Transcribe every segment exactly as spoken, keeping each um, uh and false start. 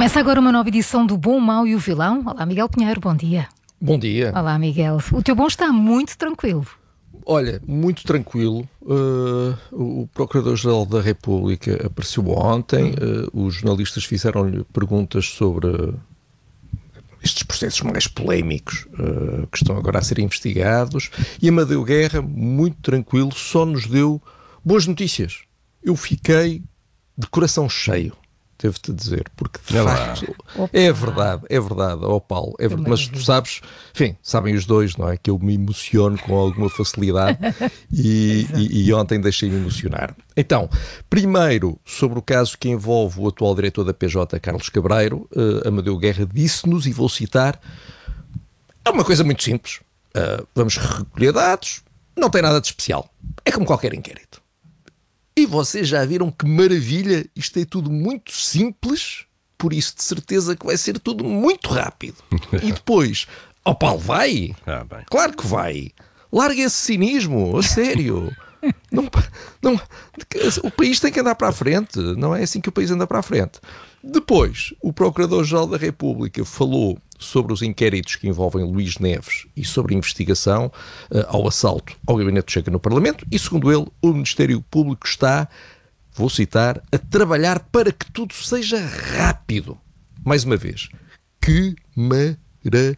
Começa agora uma nova edição do Bom, o Mau e o Vilão. Olá, Miguel Pinheiro, bom dia. Bom dia. Olá, Miguel. O teu bom está muito tranquilo. Olha, muito tranquilo. Uh, o Procurador-Geral da República apareceu ontem. Uh, os jornalistas fizeram-lhe perguntas sobre estes processos mais polémicos uh, que estão agora a ser investigados. E Amadeu Guerra, muito tranquilo, só nos deu boas notícias. Eu fiquei de coração cheio, devo-te dizer, porque de é facto é verdade, é verdade, ó Paulo, é verdade, mas tu sabes, enfim, sabem os dois, não é? Que eu me emociono com alguma facilidade e, e, e ontem deixei-me emocionar. Então, primeiro, sobre o caso que envolve o atual diretor da P J, Carlos Cabreiro, uh, Amadeu Guerra disse-nos, e vou citar, é uma coisa muito simples, uh, vamos recolher dados, não tem nada de especial, é como qualquer inquérito. E vocês já viram que maravilha, isto é tudo muito simples, por isso de certeza que vai ser tudo muito rápido. E depois, ó Paulo, vai? Ah, bem. Claro que vai. Larga esse cinismo, a sério. Não, não, o país tem que andar para a frente, não é assim que o país anda para a frente. Depois, o Procurador-Geral da República falou sobre os inquéritos que envolvem Luís Neves e sobre a investigação uh, ao assalto ao gabinete do Chega no Parlamento e, segundo ele, o Ministério Público está, vou citar, a trabalhar para que tudo seja rápido. Mais uma vez, que maravilha!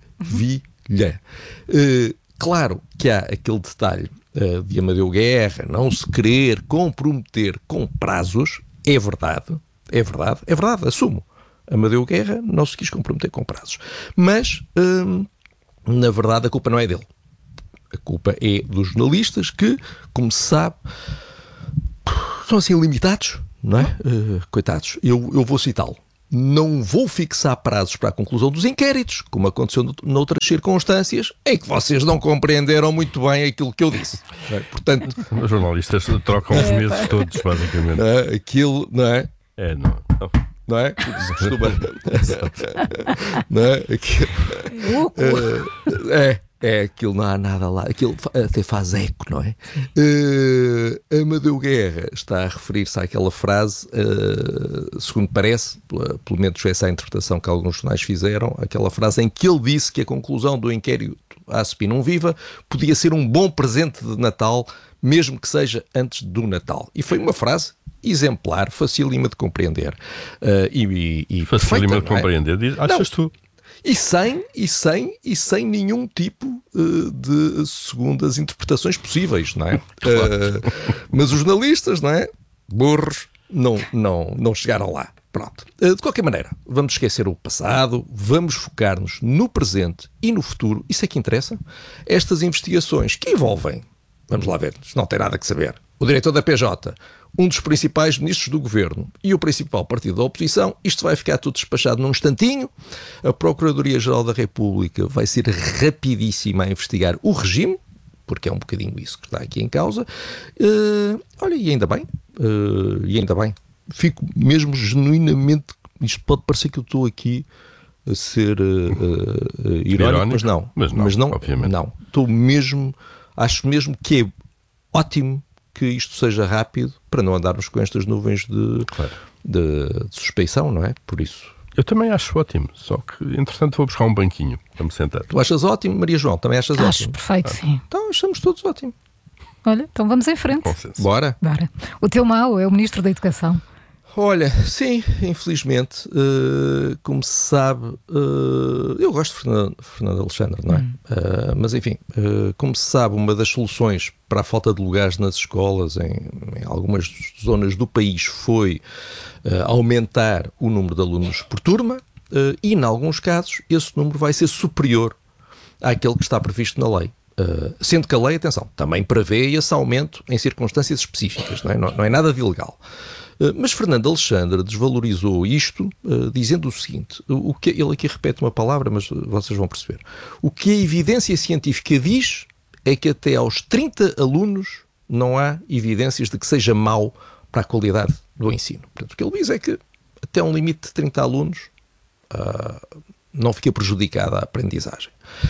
Uh, claro que há aquele detalhe uh, de Amadeu Guerra não se querer comprometer com prazos, é verdade, é verdade, é verdade, assumo. Amadeu Guerra não se quis comprometer com prazos. Mas, hum, na verdade, a culpa não é dele. A culpa é dos jornalistas que, como se sabe, são assim limitados, não é? Uh, coitados. Eu, eu vou citá-lo. Não vou fixar prazos para a conclusão dos inquéritos, como aconteceu noutras circunstâncias, em que vocês não compreenderam muito bem aquilo que eu disse. É? Portanto, os jornalistas trocam os meses todos, basicamente. Não é? Aquilo, não é? É, não. não. Não é? Não é? Aquilo, é, é, aquilo não há nada lá. Aquilo até faz eco, não é? Uh, Amadeu Guerra está a referir-se àquela frase, uh, segundo parece, pela, pelo menos essa é a interpretação que alguns jornais fizeram, aquela frase em que ele disse que a conclusão do inquérito à Aspin não viva podia ser um bom presente de Natal, mesmo que seja antes do Natal. E foi uma frase exemplar, facílima de compreender. Uh, e, e facílima de compreender, diz, achas não. tu? E sem, e, sem, e sem nenhum tipo uh, de segundas interpretações possíveis, não é? Claro. Uh, mas os jornalistas, não é? Burros, não, não, não chegaram lá. Pronto. Uh, de qualquer maneira, vamos esquecer o passado, vamos focar-nos no presente e no futuro. Isso é que interessa. Estas investigações que envolvem, vamos lá ver, não tem nada que saber, o diretor da P J, um dos principais ministros do governo e o principal partido da oposição, isto vai ficar tudo despachado num instantinho. A Procuradoria-Geral da República vai ser rapidíssima a investigar o regime, porque é um bocadinho isso que está aqui em causa. Uh, olha, e ainda bem, uh, e ainda bem. Fico mesmo genuinamente, isto pode parecer que eu estou aqui a ser uh, uh, uh, irónico, irónico, mas não. Mas não, mas não, obviamente. Não. Estou mesmo, acho mesmo que é ótimo que isto seja rápido para não andarmos com estas nuvens de, claro. de, de suspeição, não é? Por isso. Eu também acho ótimo, só que, entretanto, vou buscar um banquinho para me sentar. Tu achas ótimo, Maria João? Também achas acho ótimo? Acho perfeito, ah. sim. Então achamos todos ótimo. Olha, então vamos em frente. Bora. Bora. O teu mau é o Ministro da Educação. Olha, sim, infelizmente, uh, como se sabe, uh, eu gosto de Fernando, Fernando Alexandre, não é? Hum. Uh, mas enfim, uh, como se sabe, uma das soluções para a falta de lugares nas escolas em, em algumas zonas do país foi uh, aumentar o número de alunos por turma uh, e, em alguns casos, esse número vai ser superior àquele que está previsto na lei. Uh, sendo que a lei, atenção, também prevê esse aumento em circunstâncias específicas, não é, não, não é nada de ilegal. Uh, mas Fernando Alexandre desvalorizou isto uh, dizendo o seguinte, o que, ele aqui repete uma palavra, mas vocês vão perceber. O que a evidência científica diz é que até aos trinta alunos não há evidências de que seja mau para a qualidade do ensino. Portanto, o que ele diz é que até um limite de trinta alunos uh, não fica prejudicada a aprendizagem.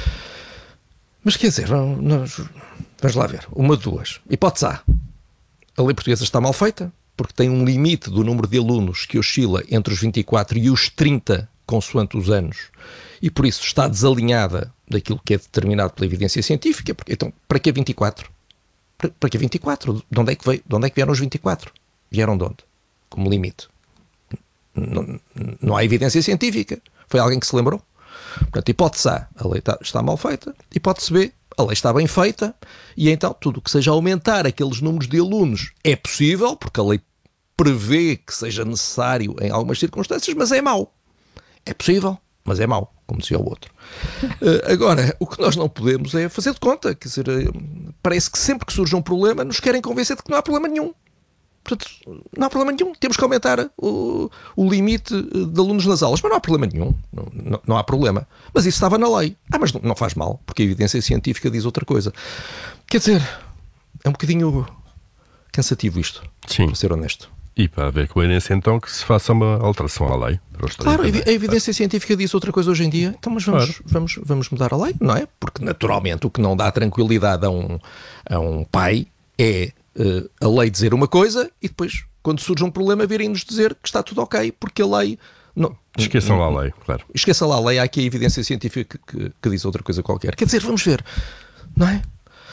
Mas quer dizer, não, não, vamos lá ver, uma de duas. Hipótese A, a lei portuguesa está mal feita, porque tem um limite do número de alunos que oscila entre os vinte e quatro e os trinta, consoante os anos, e por isso está desalinhada daquilo que é determinado pela evidência científica. Porque, então, para que vinte e quatro? Para, para que vinte e quatro? De onde é que veio? De onde é que vieram os vinte e quatro? Vieram de onde? Como limite. Não, não há evidência científica. Foi alguém que se lembrou. Portanto, hipótese A, a lei está, está mal feita. Hipótese B, a lei está bem feita. E então, tudo o que seja aumentar aqueles números de alunos é possível, porque a lei prevê que seja necessário em algumas circunstâncias, mas é mau. É possível, mas é mau, como dizia o outro. Uh, agora, o que nós não podemos é fazer de conta. Quer dizer, uh, parece que sempre que surge um problema, nos querem convencer de que não há problema nenhum. Portanto, não há problema nenhum. Temos que aumentar o, o limite de alunos nas aulas. Mas não há problema nenhum. Não, não, não há problema. Mas isso estava na lei. Ah, mas não, não faz mal, porque a evidência científica diz outra coisa. Quer dizer, é um bocadinho cansativo isto, Sim. para ser honesto. E para haver coerência, então, que se faça uma alteração à lei. Claro, a evidência científica diz outra coisa hoje em dia. Então, mas vamos, claro. vamos, vamos mudar a lei, não é? Porque, naturalmente, o que não dá tranquilidade a um, a um pai é uh, a lei dizer uma coisa e depois, quando surge um problema, virem-nos dizer que está tudo ok, porque a lei... Não, Esqueçam não, lá a lei, claro. Esqueçam lá a lei, há aqui a evidência científica que, que, que diz outra coisa qualquer. Quer dizer, vamos ver, não é?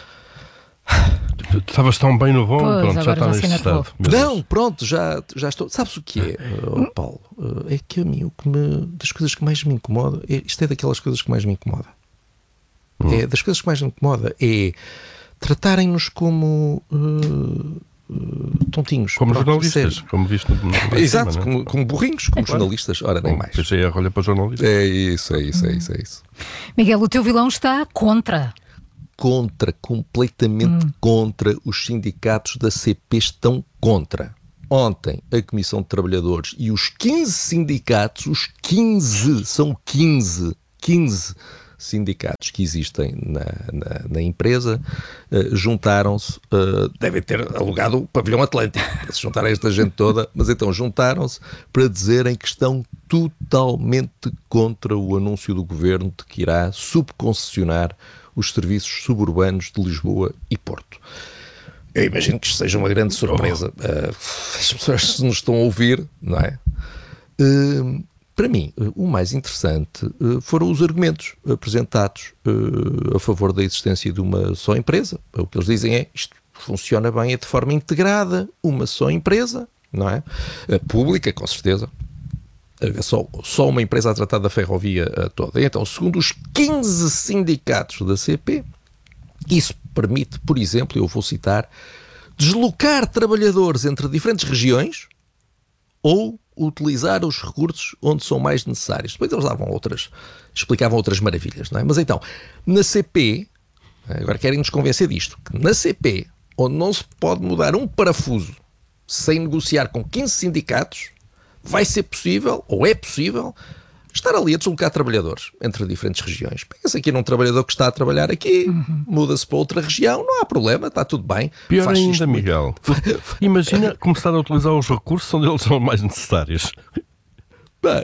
Estavas tão bem no voo, pois, pronto, já está já neste estado. Não, pronto, já, já estou. Sabes o que é, oh, Paulo? É que a mim, o que me, das coisas que mais me incomoda, é, isto é daquelas coisas que mais me incomoda. Hum. É das coisas que mais me incomoda é tratarem-nos como uh, uh, tontinhos. Como pronto, jornalistas, sério. como visto no, no Exato, cima, como, como burrinhos, como é, claro. jornalistas. Ora, nem Bom, mais. P G R olha para jornalistas. É isso, é isso, é isso, é isso. Miguel, o teu vilão está contra. Contra, completamente hum. contra. Os sindicatos da C P estão contra. Ontem, a Comissão de Trabalhadores e os quinze sindicatos, os quinze, são quinze, quinze sindicatos que existem na, na, na empresa, uh, juntaram-se, uh, devem ter alugado o pavilhão Atlântico, para se juntarem esta gente toda, mas então juntaram-se para dizerem que estão totalmente contra o anúncio do Governo de que irá subconcessionar os serviços suburbanos de Lisboa e Porto. Eu imagino que isto seja uma grande surpresa. Uh, as pessoas nos estão a ouvir, não é? Uh, para mim, uh, o mais interessante uh, foram os argumentos apresentados uh, a favor da existência de uma só empresa. O que eles dizem é isto funciona bem, é de forma integrada, uma só empresa, não é? Uh, pública, com certeza. Só, só uma empresa a tratar da ferrovia toda. Então, segundo os quinze sindicatos da C P, isso permite, por exemplo, eu vou citar, deslocar trabalhadores entre diferentes regiões ou utilizar os recursos onde são mais necessários. Depois eles davam outras, explicavam outras maravilhas, não é? Mas então, na C P, agora querem-nos convencer disto, que na C P, onde não se pode mudar um parafuso sem negociar com quinze sindicatos, vai ser possível, ou é possível, estar ali a deslocar trabalhadores entre diferentes regiões. Pensa aqui num trabalhador que está a trabalhar aqui, uhum. muda-se para outra região, não há problema, está tudo bem. Pior Faz ainda, Miguel. Imagina começar a utilizar os recursos onde eles são mais necessários. Bem,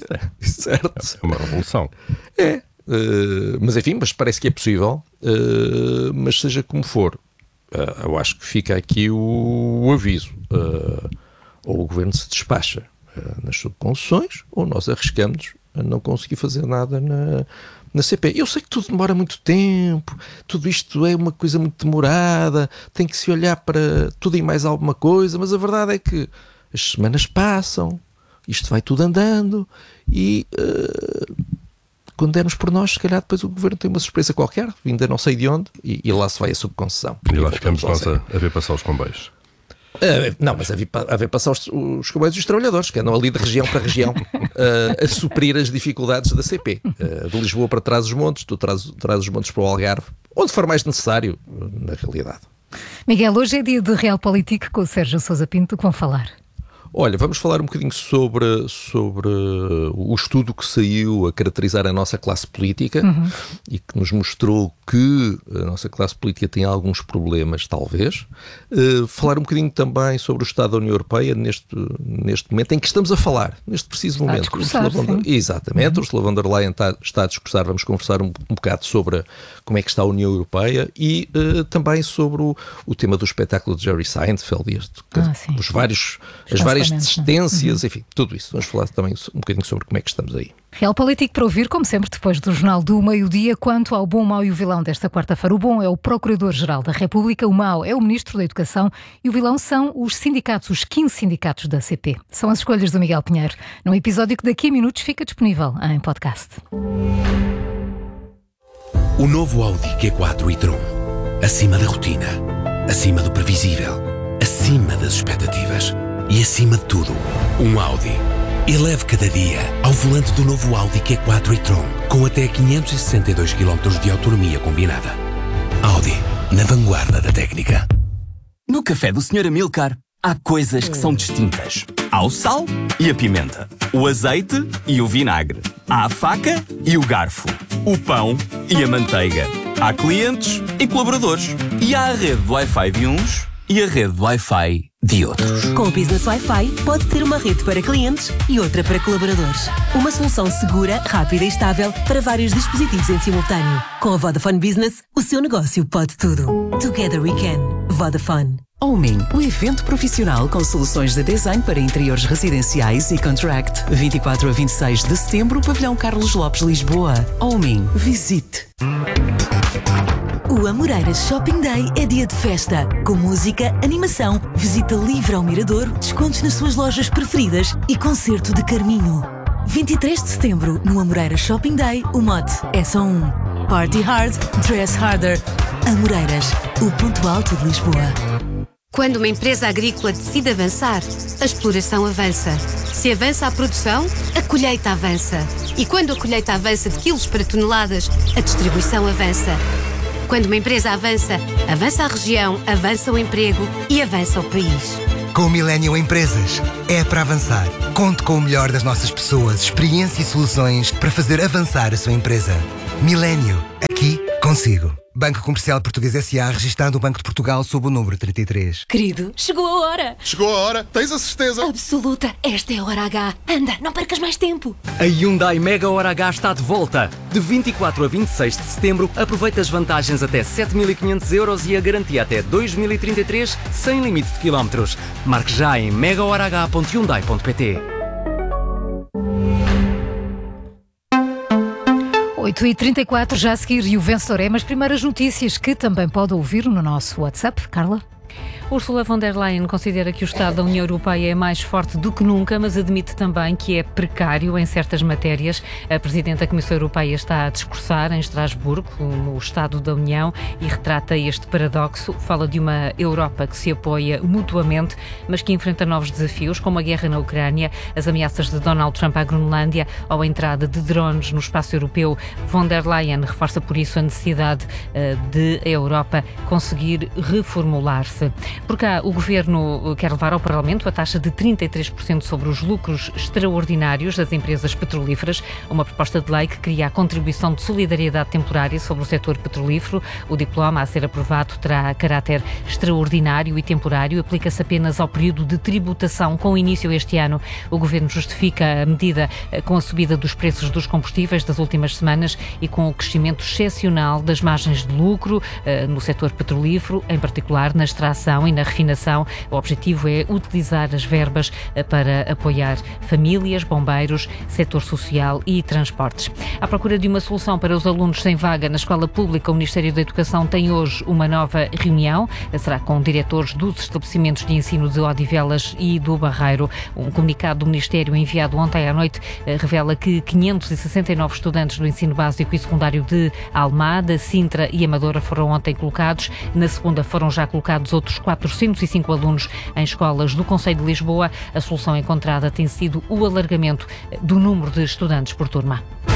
certo. É uma revolução. É, uh, mas enfim, mas parece que é possível, uh, mas seja como for, uh, eu acho que fica aqui o, o aviso. Uh, ou o Governo se despacha nas subconcessões, ou nós arriscamos a não conseguir fazer nada na, na C P. Eu sei que tudo demora muito tempo, tudo isto é uma coisa muito demorada, tem que se olhar para tudo e mais alguma coisa, mas a verdade é que as semanas passam, isto vai tudo andando e uh, quando dermos por nós, se calhar depois o Governo tem uma surpresa qualquer, vinda não sei de onde, e, e lá se vai a subconcessão. E lá ficamos nós a, a ver passar os comboios. Uh, não, mas a ver, a ver passar os, os comboios dos trabalhadores, que andam ali de região para região uh, a suprir as dificuldades da C P. Uh, de Lisboa para Trás-os-Montes, tu traz, traz os montes para o Algarve, onde for mais necessário, na realidade. Miguel, hoje é dia de Realpolitik com o Sérgio Sousa Pinto, que vão falar. Olha, vamos falar um bocadinho sobre, sobre o estudo que saiu a caracterizar a nossa classe política uhum. e que nos mostrou que a nossa classe política tem alguns problemas, talvez. Uh, falar um bocadinho também sobre o estado da União Europeia neste, neste momento em que estamos a falar, neste preciso está momento. A discursar, der, exatamente, uhum. Ursula von der Leyen está, está a discursar, vamos conversar um, um bocado sobre como é que está a União Europeia e uh, também sobre o, o tema do espetáculo de Jerry Seinfeld e este, ah, os vários, as várias desistências, uhum. enfim, tudo isso. Vamos falar também um bocadinho sobre como é que estamos aí. Real Político para ouvir, como sempre, depois do Jornal do Meio-Dia. Quanto ao bom, mau e o vilão desta quarta-feira. O bom é o Procurador-Geral da República, o mau é o Ministro da Educação e o vilão são os sindicatos, os quinze sindicatos da C P. São as escolhas do Miguel Pinheiro, num episódio que daqui a minutos fica disponível em podcast. O novo Audi Q quatro e-tron. Acima da rotina, acima do previsível, acima das expectativas e acima de tudo, um Audi. Eleve cada dia ao volante do novo Audi Q quatro e-tron, com até quinhentos e sessenta e dois quilómetros de autonomia combinada. Audi, na vanguarda da técnica. No café do senhor Amilcar, há coisas que são distintas. Há o sal e a pimenta, o azeite e o vinagre, há a faca e o garfo, o pão e a manteiga. Há clientes e colaboradores. E há a rede de Wi-Fi de uns e a rede de Wi-Fi de outros. Com o Business Wi-Fi, pode ter uma rede para clientes e outra para colaboradores. Uma solução segura, rápida e estável para vários dispositivos em simultâneo. Com a Vodafone Business, o seu negócio pode tudo. Together we can. Vodafone. Ooming, o evento profissional com soluções de design para interiores residenciais e contract. vinte e quatro a vinte e seis de setembro, Pavilhão Carlos Lopes, Lisboa. Ooming, visite. O Amoreiras Shopping Day é dia de festa, com música, animação, visita livre ao Mirador, descontos nas suas lojas preferidas e concerto de Carminho. vinte e três de setembro, no Amoreiras Shopping Day, o mote é só um. Party hard, dress harder. Amoreiras, o ponto alto de Lisboa. Quando uma empresa agrícola decide avançar, a exploração avança. Se avança a produção, a colheita avança. E quando a colheita avança de quilos para toneladas, a distribuição avança. Quando uma empresa avança, avança a região, avança o emprego e avança o país. Com o Millennium Empresas, é para avançar. Conte com o melhor das nossas pessoas, experiência e soluções para fazer avançar a sua empresa. Millennium, aqui consigo. Banco Comercial Português S A, registado no Banco de Portugal sob o número trinta e três. Querido, chegou a hora. Chegou a hora? Tens a certeza? Absoluta. Esta é a hora H. Anda, não percas mais tempo. A Hyundai Mega Hora H está de volta. De vinte e quatro a vinte e seis de setembro, aproveita as vantagens até sete mil e quinhentos euros e a garantia até dois mil e trinta e três, sem limite de quilómetros. Marque já em mega hora h ponto hyundai ponto p t. oito e trinta e quatro, já a seguir, e o vencedor é, mas primeiras notícias que também pode ouvir no nosso WhatsApp. Carla? Ursula von der Leyen considera que o Estado da União Europeia é mais forte do que nunca, mas admite também que é precário em certas matérias. A Presidente da Comissão Europeia está a discursar em Estrasburgo, no Estado da União, e retrata este paradoxo. Fala de uma Europa que se apoia mutuamente, mas que enfrenta novos desafios, como a guerra na Ucrânia, as ameaças de Donald Trump à Groenlândia ou a entrada de drones no espaço europeu. Von der Leyen reforça por isso a necessidade uh, de a Europa conseguir reformular-se. Por cá, o Governo quer levar ao Parlamento a taxa de trinta e três por cento sobre os lucros extraordinários das empresas petrolíferas, uma proposta de lei que cria a contribuição de solidariedade temporária sobre o setor petrolífero. O diploma a ser aprovado terá caráter extraordinário e temporário, aplica-se apenas ao período de tributação com início este ano. O Governo justifica a medida com a subida dos preços dos combustíveis das últimas semanas e com o crescimento excepcional das margens de lucro no setor petrolífero, em particular na extração e na refinação. O objetivo é utilizar as verbas para apoiar famílias, bombeiros, setor social e transportes. À procura de uma solução para os alunos sem vaga na escola pública, o Ministério da Educação tem hoje uma nova reunião. Será com diretores dos estabelecimentos de ensino de Odivelas e do Barreiro. Um comunicado do Ministério enviado ontem à noite revela que quinhentos e sessenta e nove estudantes do ensino básico e secundário de Almada, Sintra e Amadora foram ontem colocados. Na segunda foram já colocados outros quatrocentos e cinco alunos em escolas do Concelho de Lisboa. A solução encontrada tem sido o alargamento do número de estudantes por turma.